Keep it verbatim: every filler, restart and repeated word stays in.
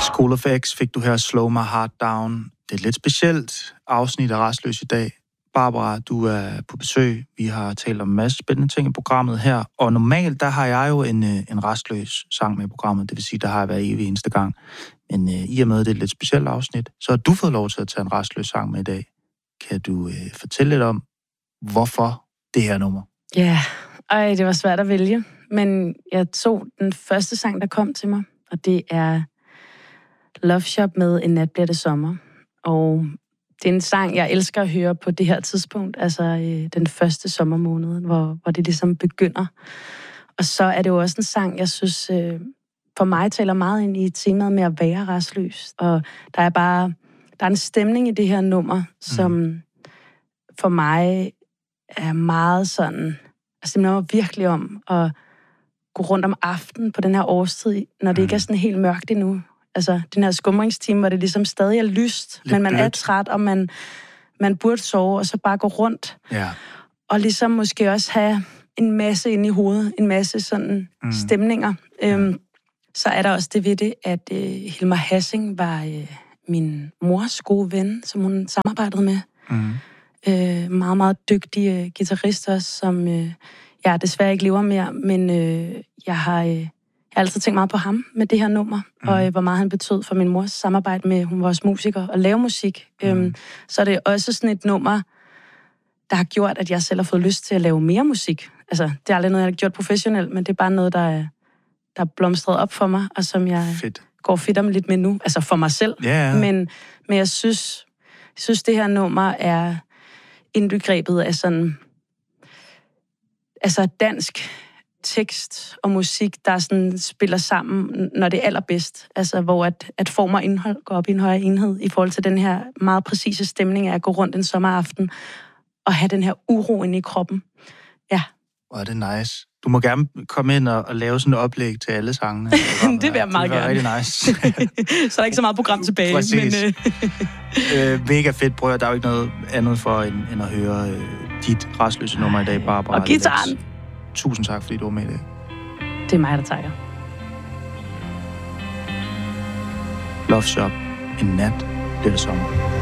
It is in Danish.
School of X fik du her Slow My Heart Down. Det er et lidt specielt afsnit af Rastløs i dag. Barbara, du er på besøg. Vi har talt om en masse spændende ting i programmet her. Og normalt, der har jeg jo en, en rastløs sang med i programmet. Det vil sige, der har jeg været evig eneste gang. Men uh, i og med, det er et lidt specielt afsnit, så har du fået lov til at tage en rastløs sang med i dag. Kan du uh, fortælle lidt om, hvorfor det her nummer? Ja, yeah. Ej, det var svært at vælge. Men jeg tog den første sang, der kom til mig. Og det er Love Shop med En nat bliver det sommer. Og det er en sang, jeg elsker at høre på det her tidspunkt. Altså øh, den første sommermåned, hvor, hvor det ligesom begynder. Og så er det jo også en sang, jeg synes, øh, for mig taler meget ind i temaet med at være rastløs. Og der er bare, der er en stemning i det her nummer, som mm. for mig er meget sådan, altså det handler virkelig om at gå rundt om aftenen på den her årstid, når det mm. ikke er sådan helt mørkt endnu. Altså den her skumringstime, hvor det ligesom stadig er lyst, lidt men man blødt. Er træt, og man, man burde sove, og så bare gå rundt. Ja. Og ligesom måske også have en masse inde i hovedet, en masse sådan mm. stemninger. Ja. Øhm, så er der også det ved det, at øh, Hilmar Hassing var øh, min mors gode ven, som hun samarbejdede med. Mm. Øh, meget, meget dygtig øh, guitarist også, som øh, jeg desværre ikke lever mere, men øh, jeg har... Øh, Jeg har altid tænkt meget på ham med det her nummer, mm. og øh, hvor meget han betød for min mors samarbejde med, hun var også musiker, og lave musik. Mm. Øhm, så er det også sådan et nummer, der har gjort, at jeg selv har fået lyst til at lave mere musik. Altså, det er aldrig noget, jeg har gjort professionelt, men det er bare noget, der er, der er blomstret op for mig, og som jeg Fedt. går fedt om lidt med nu. Altså for mig selv. Yeah. Men, men jeg synes, jeg synes, det her nummer er indbegrebet af sådan... Altså dansk... tekst og musik, der sådan spiller sammen, når det er allerbedst. Altså, hvor at, at form og indhold går op i en højere enhed i forhold til den her meget præcise stemning af at gå rundt en sommeraften og have den her uro inde i kroppen. Ja. Hvor er det nice. Du må gerne komme ind og, og lave sådan et oplæg til alle sangene. Det vil jeg meget gerne. Det er rigtig nice. Så er der ikke så meget program tilbage. Præcis. Men, øh... øh, mega fedt, bror. Der er jo ikke noget andet for, end, end at høre øh, dit rastløse nummer i dag, Barbara. Og gitaren. Tusind tak, fordi du var med i det. Det er mig, der takker. Love Shop. En nat bliver det sommer.